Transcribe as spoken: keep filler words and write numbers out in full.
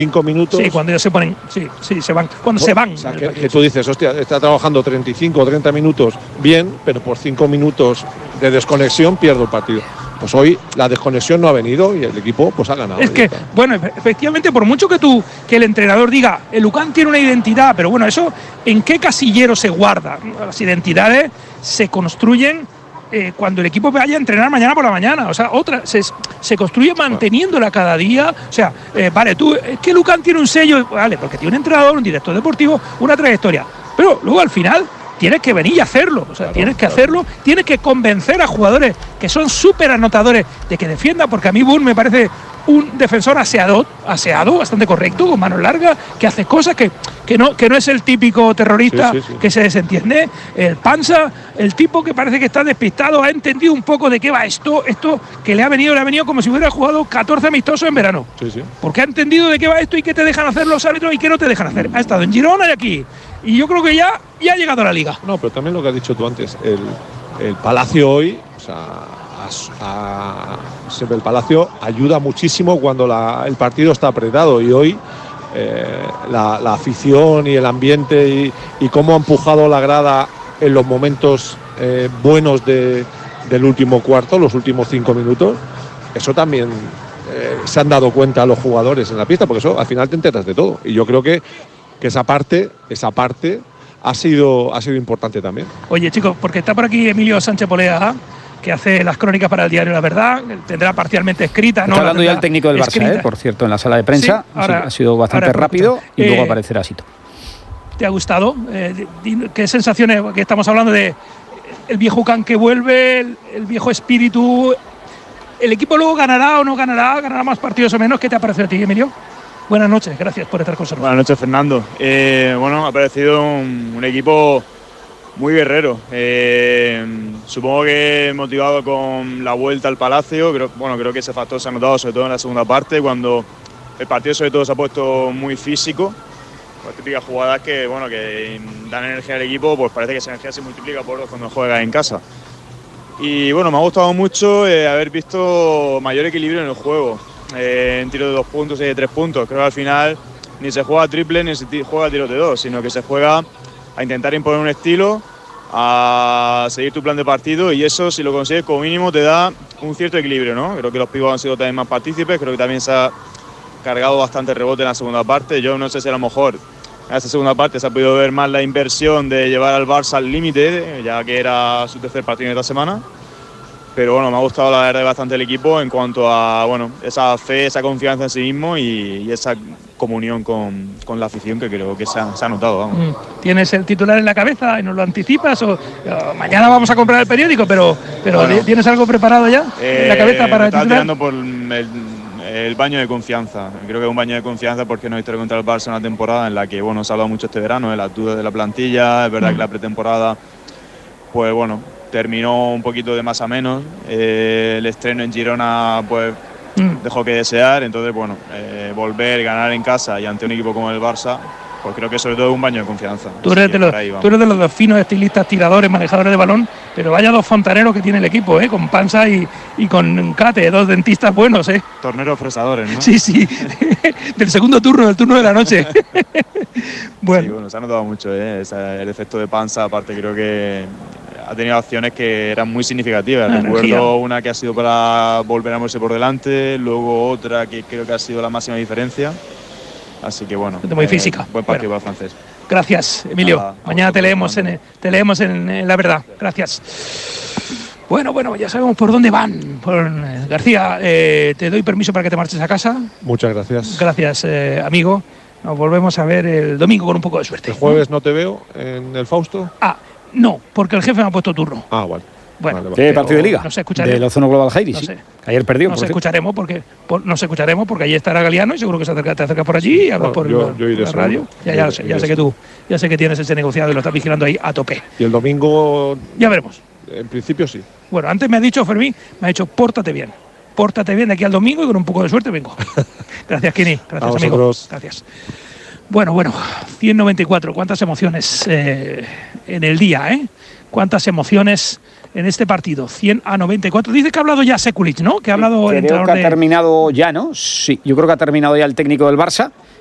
cinco minutos. Sí, cuando ya se ponen, sí, sí, se van, cuando o, se van. O sea, que, que tú dices, hostia, está trabajando treinta y cinco o treinta minutos bien, pero por cinco minutos de desconexión pierdo el partido. Pues hoy la desconexión no ha venido y el equipo pues ha ganado. Es que, está. bueno, efectivamente, por mucho que tú, que el entrenador diga, el Lucan tiene una identidad, pero bueno, eso, ¿en qué casillero se guarda? Las identidades se construyen eh, cuando el equipo vaya a entrenar mañana por la mañana. O sea, otra, se, se construye manteniéndola cada día. O sea, eh, vale, tú, es que Lucan tiene un sello, vale, porque tiene un entrenador, un director deportivo, una trayectoria. Pero luego al final tienes que venir y hacerlo, o sea, claro, tienes que claro. hacerlo, tienes que convencer a jugadores que son súper anotadores de que defiendan, porque a mí Boone me parece un defensor aseado, aseado, bastante correcto, con manos largas, que hace cosas que, que, no, que no es el típico terrorista sí, sí, sí. que se desentiende, el Panza, el tipo que parece que está despistado, ha entendido un poco de qué va esto, esto que le ha venido, le ha venido como si hubiera jugado catorce amistosos en verano, sí, sí. porque ha entendido de qué va esto y qué te dejan hacer los árbitros y qué no te dejan hacer. Ha estado en Girona y aquí. Y yo creo que ya, ya ha llegado a la liga. No, pero también lo que has dicho tú antes, el, el Palacio hoy, o sea, a, a, siempre el Palacio ayuda muchísimo cuando la, el partido está apretado y hoy eh, la, la afición y el ambiente y, y cómo ha empujado la grada en los momentos eh, buenos de, del último cuarto, los últimos cinco minutos, eso también eh, se han dado cuenta los jugadores en la pista, porque eso al final te enteras de todo. Y yo creo que que esa parte, esa parte ha sido, ha sido importante también. Oye, chicos, porque está por aquí Emilio Sánchez Polea, que hace las crónicas para el diario La Verdad, tendrá parcialmente escrita. Está ¿no? hablando ya el técnico del Barça, ¿eh? Por cierto, en la sala de prensa. Sí, ahora, ha sido bastante rápido y eh, luego aparecerá Sito. ¿Te ha gustado? Eh, ¿Qué sensaciones? Que estamos hablando de el viejo Can que vuelve, el, el viejo espíritu. ¿El equipo luego ganará o no ganará? ¿Ganará más partidos o menos? ¿Qué te ha parecido a ti, Emilio? Buenas noches, gracias por estar con nosotros. Buenas noches, Fernando. Eh, bueno, me ha parecido un, un equipo muy guerrero. Eh, supongo que motivado con la vuelta al Palacio. Creo, bueno, creo que ese factor se ha notado sobre todo en la segunda parte, cuando el partido sobre todo se ha puesto muy físico. Las típicas jugadas que, bueno, que dan energía al equipo, pues parece que esa energía se multiplica por dos cuando juega en casa. Y bueno, me ha gustado mucho eh, haber visto mayor equilibrio en el juego. Eh, en tiro de dos puntos y de tres puntos. Creo que al final ni se juega triple ni se juega tiros de dos, sino que se juega a intentar imponer un estilo, a seguir tu plan de partido, y eso, si lo consigues, como mínimo te da un cierto equilibrio, ¿no? Creo que los pibos han sido también más partícipes, creo que también se ha cargado bastante rebote en la segunda parte. Yo no sé si a lo mejor en esta segunda parte se ha podido ver más la inversión de llevar al Barça al límite, ya que era su tercer partido en esta semana. Pero bueno, me ha gustado la verdad bastante el equipo en cuanto a bueno, esa fe, esa confianza en sí mismo y, y esa comunión con, con la afición que creo que se ha, se ha notado. Vamos. ¿Tienes el titular en la cabeza y nos lo anticipas? O, o mañana vamos a comprar el periódico, pero, pero bueno, ¿tienes algo preparado ya eh, en la cabeza para me el titular? tirando por el, el baño de confianza. Creo que es un baño de confianza porque no he visto contra el Barça una temporada en la que bueno, se ha hablado mucho este verano de las dudas de la plantilla. Es verdad mm. que la pretemporada, pues bueno, terminó un poquito de más a menos, eh, el estreno en Girona pues mm. dejó que desear, entonces bueno, eh, volver, ganar en casa y ante un equipo como el Barça, pues creo que sobre todo es un baño de confianza. Tú eres, de los, tú eres de los dos finos estilistas, tiradores, manejadores de balón, pero vaya dos fontaneros que tiene el equipo, ¿eh? Con Panza y, y con Cate, dos dentistas buenos, ¿eh? Torneros fresadores, ¿no? Sí, sí, del segundo turno, del turno de la noche. Bueno. Sí, bueno, se ha notado mucho, ¿eh? Ese, el efecto de Panza, aparte creo que ha tenido acciones que eran muy significativas. La Recuerdo energía. Una que ha sido para volver a moverse por delante, luego otra que creo que ha sido la máxima diferencia. Así que bueno, muy eh, física. Buen partido bueno. para el francés. Gracias, Emilio. Nada, Mañana te leemos, en, te leemos en, en La Verdad. Gracias. Bueno, bueno, ya sabemos por dónde van. Por, eh, García, eh, te doy permiso para que te marches a casa. Muchas gracias. Gracias, eh, amigo. Nos volvemos a ver el domingo con un poco de suerte. ¿El jueves no te veo en el Fausto? Ah, no, porque el jefe me ha puesto turno. Ah, vale. Bueno, vale, vale. ¿Qué partido de liga? Nos escucharemos. Del Ozono Global Jairi, no sí. sé. Ayer perdió. Nos escucharemos porque por, nos escucharemos porque allí estará Galeano y seguro que se acerca, te acercas por allí y hablas bueno, por yo, la, yo iré la radio. Ya, ya, yo, sé, yo ya sé que tú, ya sé que tienes ese negociado y lo estás vigilando ahí a tope. Y el domingo. Ya veremos. En principio sí. Bueno, antes me ha dicho Fermín, me ha dicho pórtate bien. Pórtate bien de aquí al domingo y con un poco de suerte vengo. Gracias, Kini. Gracias, amigo. Vosotros. Gracias. Bueno, bueno, ciento noventa y cuatro, cuántas emociones eh, en el día, ¿eh? Cuántas emociones en este partido, cien a noventa y cuatro. Dice que ha hablado ya Sekulic, ¿no? Que ha hablado creo el entrenador que ha de... terminado ya, ¿no? Sí, yo creo que ha terminado ya el técnico del Barça